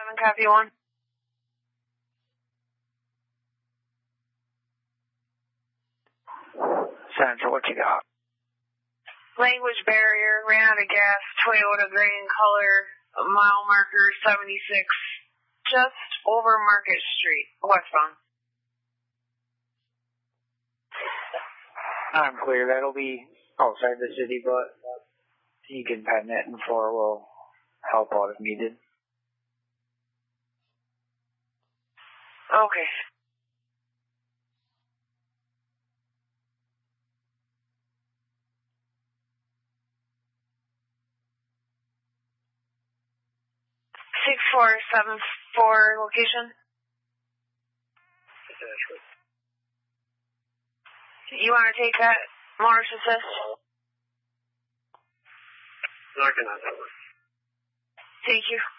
copy 1. Central, what you got? Language barrier, ran out of gas, Toyota gray in color, mile marker 76, just over Market Street, westbound. I'm clear. That'll be outside the city, but you can pen it and 4 will help out if needed. Okay. Six 474 location. You want to take that, Morris Assist? Not gonna. Thank you.